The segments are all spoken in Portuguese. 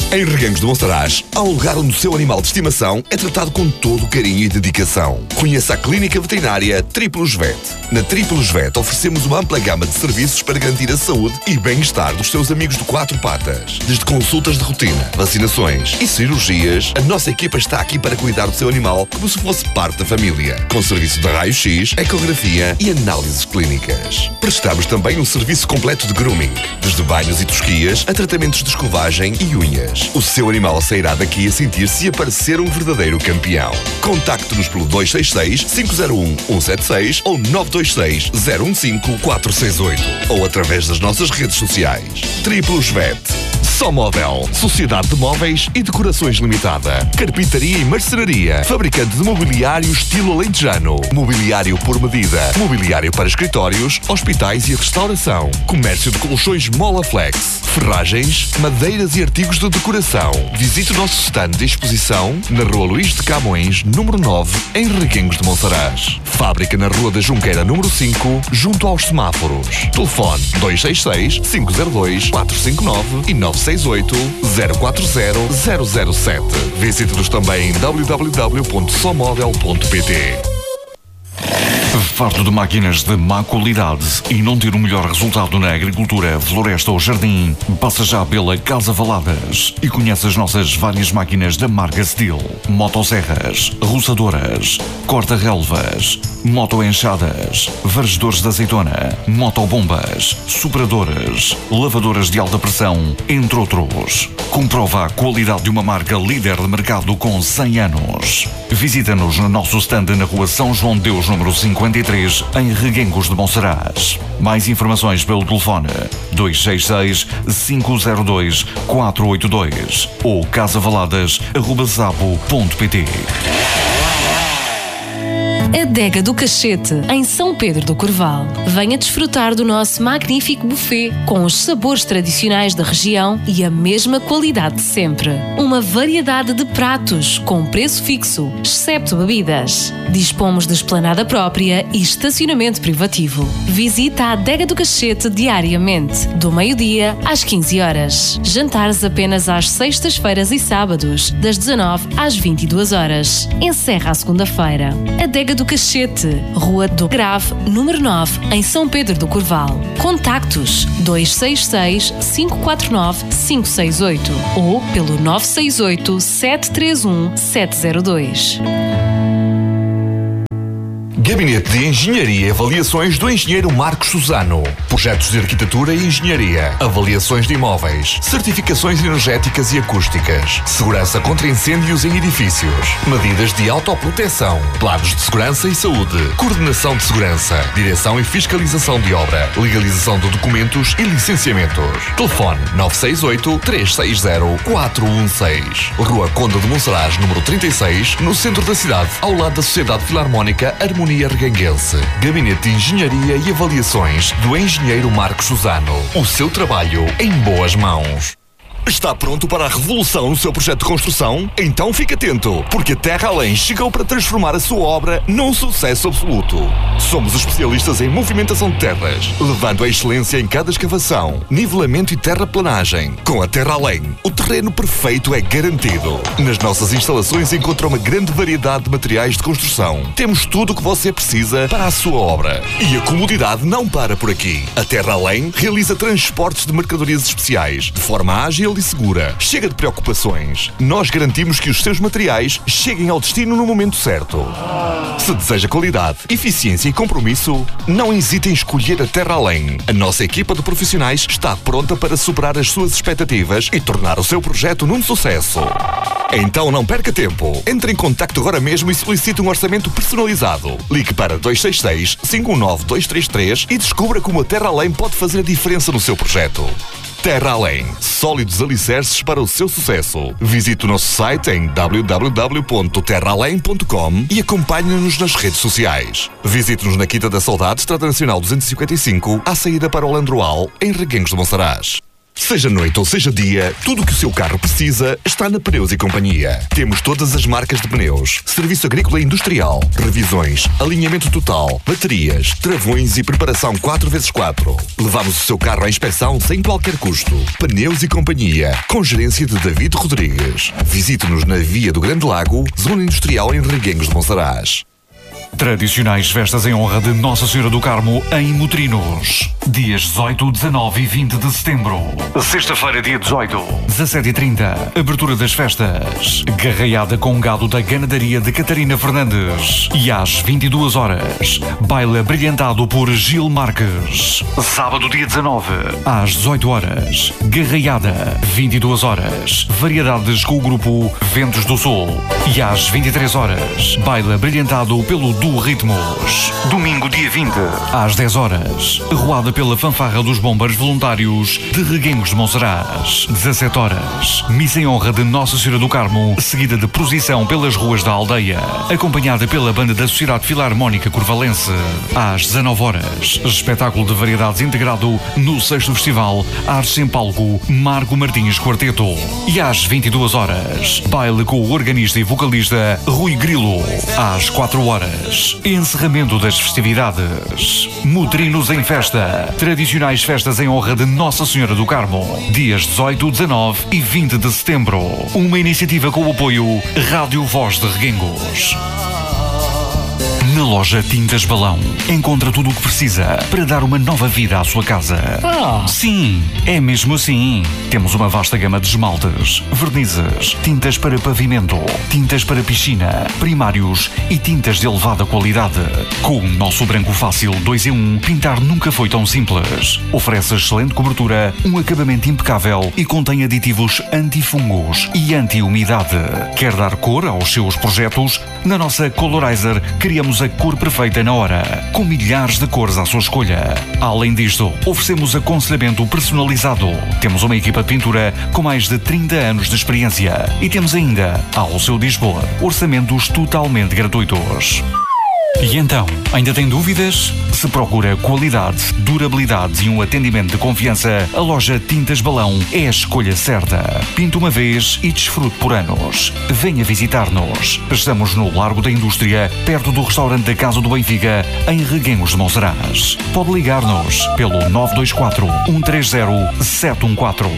Em Reguengos de Monsaraz, há um lugar onde o seu animal de estimação é tratado com todo o carinho e dedicação. Conheça a Clínica Veterinária Triplos Vet. Na Triplos Vet oferecemos uma ampla gama de serviços para garantir a saúde e bem-estar dos seus amigos de quatro patas. Desde consultas de rotina, vacinações e cirurgias, a nossa equipa está aqui para cuidar do seu animal como se fosse parte da família. Com serviço de raio-x, ecografia e análises clínicas. Prestamos também um serviço completo de grooming, desde banhos e tosquias a tratamentos de escovagem e unhas. O seu animal sairá daqui a sentir-se e a parecer um verdadeiro campeão. Contacte-nos pelo 266-501-176 ou 926-015-468 ou através das nossas redes sociais. Triplos Vet. Só Móvel, Sociedade de Móveis e Decorações Limitada. Carpintaria e marcenaria. Fabricante de mobiliário estilo alentejano. Mobiliário por medida. Mobiliário para escritórios, hospitais e restauração. Comércio de colchões Molaflex. Ferragens, madeiras e artigos de decoração. Visite o nosso stand de exposição na Rua Luís de Camões, número 9, em Reguengos de Monsaraz. Fábrica na Rua da Junqueira, número 5, junto aos semáforos. Telefone 266-502-459 e 968-040-007. Visite-nos também em www.somodel.pt. Farto de máquinas de má qualidade e não ter o melhor resultado na agricultura, floresta ou jardim? Passa já pela Casa Valadas e conhece as nossas várias máquinas da marca Steel. Motosserras, roçadoras, corta-relvas, motoenxadas, vargedores de azeitona, motobombas, superadoras, lavadoras de alta pressão, entre outros. Comprova a qualidade de uma marca líder de mercado com 100 anos. Visita-nos no nosso stand na Rua São João de Deus, número 53, em Reguengos de Monsaraz. Mais informações pelo telefone 266-502-482 ou casavaladas@zapo.pt. Adega do Cachete, em São Pedro do Corval. Venha desfrutar do nosso magnífico buffet, com os sabores tradicionais da região e a mesma qualidade de sempre. Uma variedade de pratos, com preço fixo, excepto bebidas. Dispomos de esplanada própria e estacionamento privativo. Visita a Adega do Cachete diariamente, do meio-dia às 15 horas. Jantares apenas às sextas-feiras e sábados, das 19 às 22 horas. Encerra à segunda-feira. Adega do Cachete, Rua do Grave, número 9, em São Pedro do Corval. Contactos 266-549-568 ou pelo 968-731-702. Gabinete de Engenharia e Avaliações do Engenheiro Marcos Suzano. Projetos de arquitetura e engenharia. Avaliações de imóveis. Certificações energéticas e acústicas. Segurança contra incêndios em edifícios. Medidas de autoproteção. Planos de segurança e saúde. Coordenação de segurança. Direção e fiscalização de obra. Legalização de documentos e licenciamentos. Telefone 968-360-416. Rua Conde de Monsaraz, número 36, no centro da cidade, ao lado da Sociedade Filarmónica Harmonia Reguenguense. Gabinete de Engenharia e Avaliações do Engenheiro Marcos Suzano. O seu trabalho em boas mãos. Está pronto para a revolução no seu projeto de construção? Então fique atento, porque a Terra Além chegou para transformar a sua obra num sucesso absoluto. Somos especialistas em movimentação de terras, levando a excelência em cada escavação, nivelamento e terraplanagem. Com a Terra Além, o terreno perfeito é garantido. Nas nossas instalações encontra uma grande variedade de materiais de construção. Temos tudo o que você precisa para a sua obra. E a comodidade não para por aqui. A Terra Além realiza transportes de mercadorias especiais, de forma ágil e segura. Chega de preocupações. Nós garantimos que os seus materiais cheguem ao destino no momento certo. Se deseja qualidade, eficiência e compromisso, não hesite em escolher a Terra Além. A nossa equipa de profissionais está pronta para superar as suas expectativas e tornar o seu projeto num sucesso. Então não perca tempo. Entre em contacto agora mesmo e solicite um orçamento personalizado. Ligue para 266-519-233 e descubra como a Terra Além pode fazer a diferença no seu projeto. Terra Além, sólidos alicerces para o seu sucesso. Visite o nosso site em www.terraalém.com e acompanhe-nos nas redes sociais. Visite-nos na Quinta da Saudade, Estrada Nacional 255, à saída para o Landroal, em Reguengos de Monsaraz. Seja noite ou seja dia, tudo o que o seu carro precisa está na Pneus e Companhia. Temos todas as marcas de pneus, serviço agrícola e industrial, revisões, alinhamento total, baterias, travões e preparação 4x4. Levamos o seu carro à inspeção sem qualquer custo. Pneus e Companhia, com gerência de David Rodrigues. Visite-nos na Via do Grande Lago, Zona Industrial em Reguengos de Monsaraz. Tradicionais festas em honra de Nossa Senhora do Carmo em Motrinos. Dias 18, 19 e 20 de setembro. Sexta-feira, dia 18, 17h30. Abertura das festas. Garraiada com gado da ganadaria de Catarina Fernandes. E às 22 horas, baile brilhantado por Gil Marques. Sábado, dia 19, às 18 horas. Garraiada, 22 horas. Variedades com o grupo Ventos do Sul. E às 23 horas, baile brilhantado pelo Do Ritmos. Domingo, dia 20, às 10 horas. Arruada pela fanfarra dos bombeiros voluntários de Reguengos de Monsaraz. 17 horas. Missa em honra de Nossa Senhora do Carmo, seguida de procissão pelas ruas da aldeia, acompanhada pela banda da Sociedade Filarmónica Corvalense. Às 19 horas. Espetáculo de variedades integrado no 6º Festival Artes em Palco Marco Martins Quarteto. E às 22 horas. Baile com o organista e vocalista Rui Grilo. Às 4 horas. Encerramento das festividades. Motrinos em festa. Tradicionais festas em honra de Nossa Senhora do Carmo. Dias 18, 19 e 20 de setembro. Uma iniciativa com o apoio Rádio Voz de Reguengos. Na loja Tintas Balão, encontra tudo o que precisa para dar uma nova vida à sua casa. Sim, é mesmo assim. Temos uma vasta gama de esmaltes, vernizes, tintas para pavimento, tintas para piscina, primários e tintas de elevada qualidade. Com o nosso branco fácil 2 em 1, pintar nunca foi tão simples. Oferece excelente cobertura, um acabamento impecável e contém aditivos antifungos e anti-umidade. Quer dar cor aos seus projetos? Na nossa Colorizer criamos a cor perfeita na hora, com milhares de cores à sua escolha. Além disto, oferecemos aconselhamento personalizado. Temos uma equipa de pintura com mais de 30 anos de experiência e temos ainda, ao seu dispor, orçamentos totalmente gratuitos. E então, ainda tem dúvidas? Se procura qualidade, durabilidade e um atendimento de confiança, a loja Tintas Balão é a escolha certa. Pinte uma vez e desfrute por anos. Venha visitar-nos. Estamos no Largo da Indústria, perto do restaurante da Casa do Benfica, em Reguengos de Monsaraz. Pode ligar-nos pelo 924 130 714.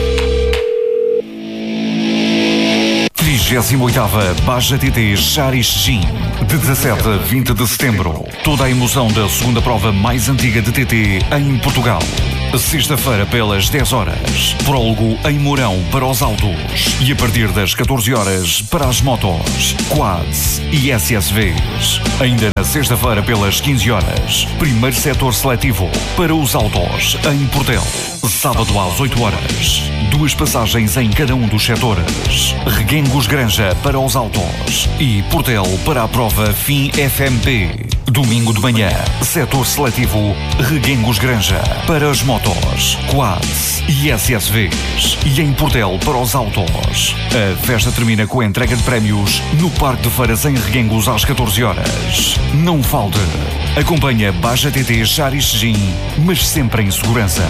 38ª Baja TT Charis Gin, de 17 a 20 de setembro. Toda a emoção da segunda prova mais antiga de TT em Portugal. Sexta-feira pelas 10 horas, prólogo em Mourão para os autos e a partir das 14 horas para as motos, quads e SSVs. Ainda na sexta-feira pelas 15 horas, primeiro setor seletivo para os autos em Portel. Sábado às 8 horas, 2 passagens em cada um dos setores. Reguengos Granja para os autos e Portel para a prova FIM FMP. Domingo de manhã, setor seletivo Reguengos Granja para as motos, quads e SSVs e em Portel para os autos. A festa termina com a entrega de prémios no Parque de Feiras em Reguengos às 14 horas. Não falte. Acompanha Baja TT Charis Gin, mas sempre em segurança.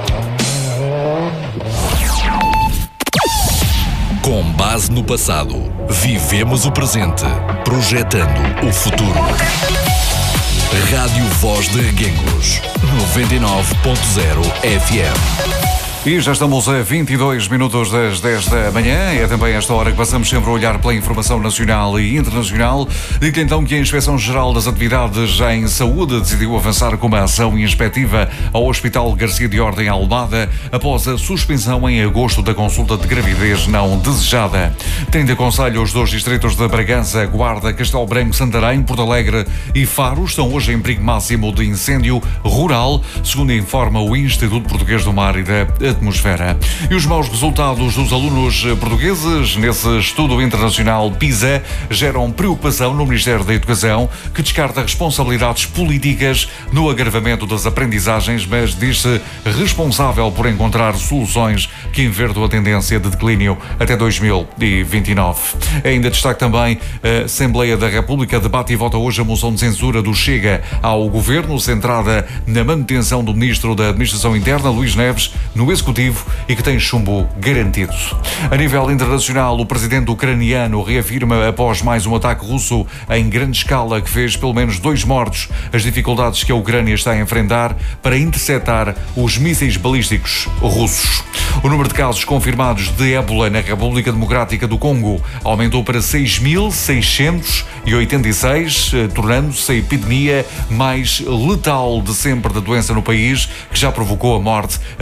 Com base no passado, vivemos o presente, projetando o futuro. Rádio Voz de Reguengos, 99.0 FM. E já estamos a 22 minutos das 10 da manhã. É também esta hora que passamos sempre a olhar pela informação nacional e internacional. Digo então que a Inspeção-Geral das Atividades em Saúde decidiu avançar com uma ação inspectiva ao Hospital Garcia de Ordem Almada após a suspensão em agosto da consulta de gravidez não desejada. Tem de aconselho os 2 distritos de Bragança, Guarda, Castelo Branco, Santarém, Porto Alegre e Faro estão hoje em perigo máximo de incêndio rural, segundo informa o Instituto Português do Mar e da Atmosfera. E os maus resultados dos alunos portugueses nesse estudo internacional PISA geram preocupação no Ministério da Educação, que descarta responsabilidades políticas no agravamento das aprendizagens, mas diz-se responsável por encontrar soluções que invertam a tendência de declínio até 2029. Ainda destaque também a Assembleia da República debate e vota hoje a moção de censura do Chega ao Governo, centrada na manutenção do Ministro da Administração Interna, Luís Neves, no consecutivo e que tem chumbo garantido. A nível internacional, o presidente ucraniano reafirma, após mais um ataque russo em grande escala que fez pelo menos 2 mortos, as dificuldades que a Ucrânia está a enfrentar para interceptar os mísseis balísticos russos. O número de casos confirmados de ébola na República Democrática do Congo aumentou para 6.686, tornando-se a epidemia mais letal de sempre da doença no país, que já provocou a morte a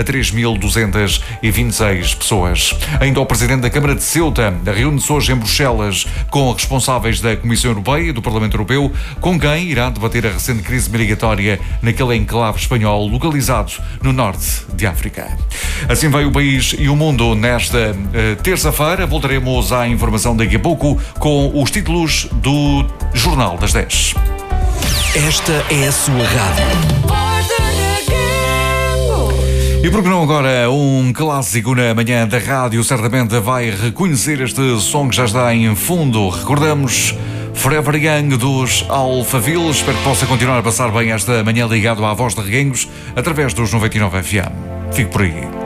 3.226 pessoas. Ainda o presidente da Câmara de Ceuta reúne-se hoje em Bruxelas com responsáveis da Comissão Europeia e do Parlamento Europeu, com quem irá debater a recente crise migratória naquele enclave espanhol localizado no norte de África. Assim vai o país e o mundo nesta terça-feira. Voltaremos à informação daqui a pouco com os títulos do Jornal das 10. Esta é a sua rádio. E por que não agora um clássico na manhã da rádio? Certamente vai reconhecer este som que já está em fundo. Recordamos Forever Young dos Alphaville. Espero que possa continuar a passar bem esta manhã ligado à Voz de Reguengos através dos 99 FM. Fico por aí.